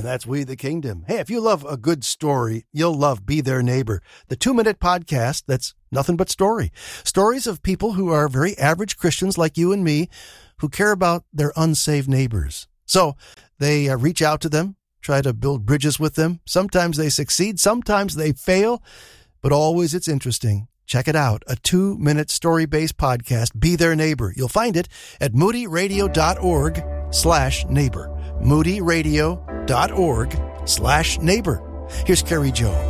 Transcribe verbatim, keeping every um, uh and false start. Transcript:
that's We the Kingdom. Hey, if you love a good story, you'll love Be Their Neighbor, the two-minute podcast that's nothing but story. Stories of people who are very average Christians like you and me who care about their unsaved neighbors. So they uh, reach out to them, try to build bridges with them. Sometimes they succeed, sometimes they fail, but always it's interesting. Check it out, a two-minute story-based podcast, Be Their Neighbor. You'll find it at moodyradio.org slash neighbor. moodyradio.org slash neighbor. Here's Carrie Joe.